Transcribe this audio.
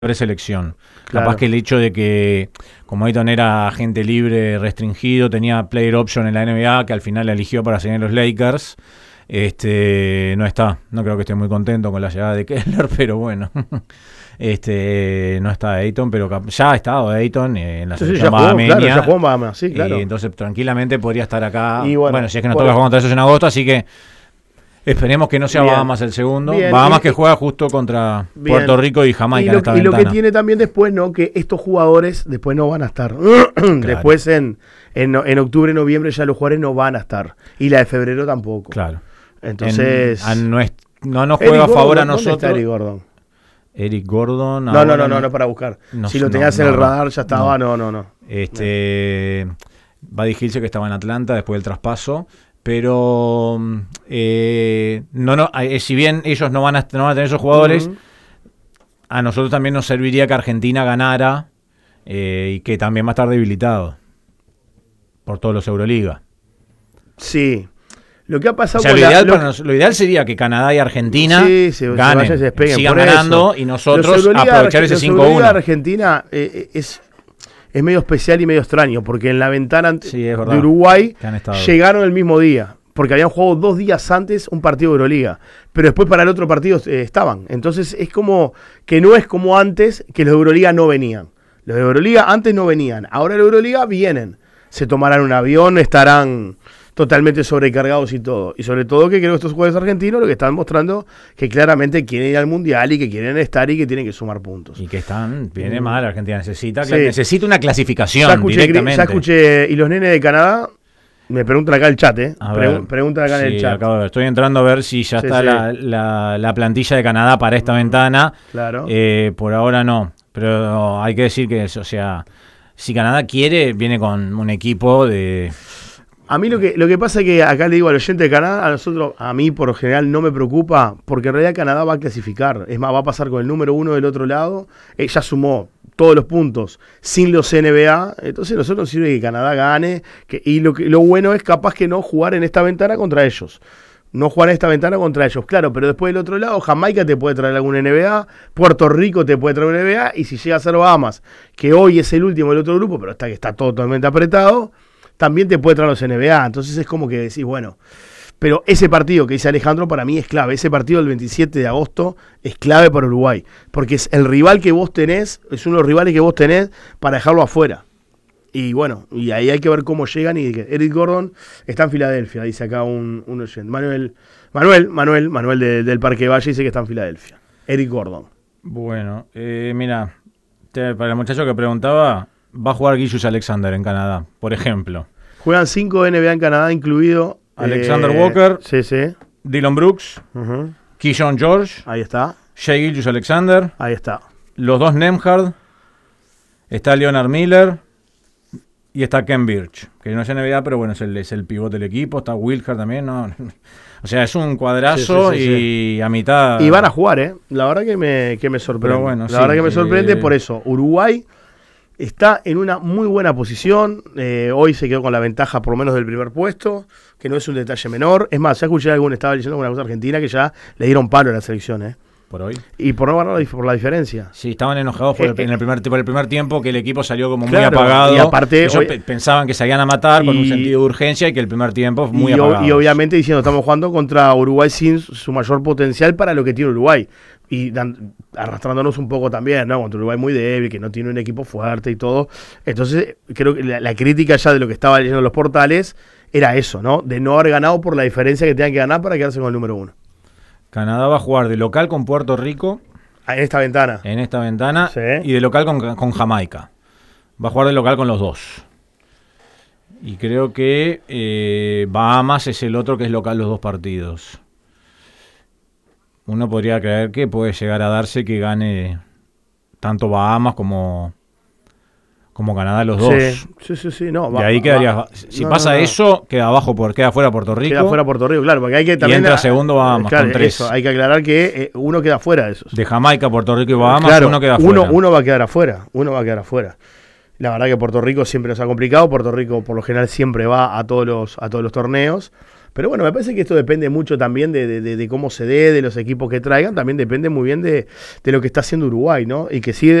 preselección. Claro. Capaz que el hecho de que, como Ayton era agente libre restringido, tenía player option en la NBA, que al final la eligió para seguir en los Lakers, no está. No creo que esté muy contento con la llegada de Kessler, pero bueno. No está Ayton, pero ya ha estado Ayton en la selección bahameña. Claro, ya jugó en Bahamas, sí, claro. Y entonces tranquilamente podría estar acá. Y bueno, si es que nos toca jugar contra ellos en agosto, así que esperemos que no sea bien, Bahamas el segundo. bien, Bahamas que juega justo contra bien. Puerto Rico y Jamaica en esta y ventana. lo que tiene también después, ¿no? Que estos jugadores después no van a estar. Después en octubre, noviembre ya los jugadores no van a estar. Y la de febrero tampoco. Claro. Entonces... no nos juega a favor a nosotros. ¿Dónde está Eric Gordon? Eric Gordon. No, para buscar. Si lo tenías en el radar ya estaba, no. Buddy Hield que estaba en Atlanta después del traspaso. Pero si bien ellos no van a tener esos jugadores, a nosotros también nos serviría que Argentina ganara y que también va a estar debilitado por todos los Euroliga. Sí. Lo que ha pasado lo ideal sería que Canadá y Argentina ganen, sigan ganando y nosotros aprovechar ese 5-1. Argentina es medio especial y medio extraño, porque en la ventana de Uruguay llegaron el mismo día, porque habían jugado 2 días antes un partido de Euroliga, pero después para el otro partido estaban. Entonces es como que no es como antes, que los de Euroliga no venían. Los de Euroliga antes no venían, ahora los de Euroliga vienen. Se tomarán un avión, estarán totalmente sobrecargados y todo. Y sobre todo que creo que estos jugadores argentinos lo que están mostrando que claramente quieren ir al Mundial y que quieren estar y que tienen que sumar puntos. Y que viene mal, Argentina necesita una clasificación directamente. Ya escuché, y los nenes de Canadá, me preguntan acá en el chat, preguntan acá en el chat. Acabo de ver. Estoy entrando a ver si ya está la plantilla de Canadá para esta ventana. Claro. Por ahora no, pero hay que decir que, si Canadá quiere, viene con un equipo de... A mí lo que pasa es que acá le digo al oyente de Canadá, a mí por lo general no me preocupa, porque en realidad Canadá va a clasificar. Es más, va a pasar con el número 1 del otro lado. Ya sumó todos los puntos sin los NBA. Entonces a nosotros nos sirve que Canadá gane. Y lo bueno es capaz que no jugar en esta ventana contra ellos. No jugar en esta ventana contra ellos, claro, pero después del otro lado, Jamaica te puede traer algún NBA, Puerto Rico te puede traer un NBA, y si llega a ser Bahamas, que hoy es el último del otro grupo, pero que está totalmente apretado, también te puede traer los NBA. Entonces es como que decís, bueno, pero ese partido que dice Alejandro para mí es clave. Ese partido del 27 de agosto es clave para Uruguay, porque es el rival que vos tenés, es uno de los rivales que vos tenés para dejarlo afuera. Y bueno, y ahí hay que ver cómo llegan. Y Eric Gordon está en Filadelfia, dice acá un oyente. Manuel del Parque Valle dice que está en Filadelfia. Eric Gordon. Bueno, mira, para el muchacho que preguntaba, va a jugar Gilgeous-Alexander en Canadá, por ejemplo. Juegan 5 NBA en Canadá, incluido Alexander Walker, Dillon Brooks, Keyshawn George, ahí está, Shai Gilgeous-Alexander, ahí está, los 2 Nembhard, está Leonard Miller y está Ken Birch, que no es NBA, pero bueno, es el pivote del equipo. Está Wilker también, ¿no? O sea, es un cuadrazo y a mitad. Y van a jugar, La verdad que me sorprende. Pero bueno, la verdad que me sorprende por eso. Uruguay está en una muy buena posición. Hoy se quedó con la ventaja por lo menos del primer puesto, que no es un detalle menor. Es más, ya escuché estaba diciendo alguna cosa argentina que ya le dieron palo a la selección, Por hoy. Y por no ganar por la diferencia. Sí, estaban enojados por el primer tiempo, que el equipo salió como muy apagado. Y aparte, ellos pensaban que salían a matar con un sentido de urgencia y que el primer tiempo fue muy apagado. Y obviamente diciendo, estamos jugando contra Uruguay sin su mayor potencial para lo que tiene Uruguay. Y arrastrándonos un poco también, ¿no? Contra Uruguay muy débil, que no tiene un equipo fuerte y todo. Entonces, creo que la crítica ya de lo que estaba leyendo en los portales era eso, ¿no? De no haber ganado por la diferencia que tenían que ganar para quedarse con el número 1. Canadá va a jugar de local con Puerto Rico. En esta ventana. Sí. Y de local con Jamaica. Va a jugar de local con los 2. Y creo que Bahamas es el otro que es local los 2 partidos. Uno podría creer que puede llegar a darse que gane tanto Bahamas como Canadá los 2. Sí. No, y ahí quedaría. Si pasa eso, queda fuera Puerto Rico. Queda fuera Puerto Rico, claro, porque hay que también. Y entra segundo Bahamas con 3. Eso, hay que aclarar que uno queda fuera de esos. De Jamaica, Puerto Rico y Bahamas, claro, uno queda fuera. Uno va a quedar afuera. La verdad que Puerto Rico siempre nos ha complicado. Puerto Rico por lo general siempre va a todos los torneos. Pero bueno, me parece que esto depende mucho también de cómo se dé, de los equipos que traigan, también depende muy bien de lo que está haciendo Uruguay, ¿no? Y que sigue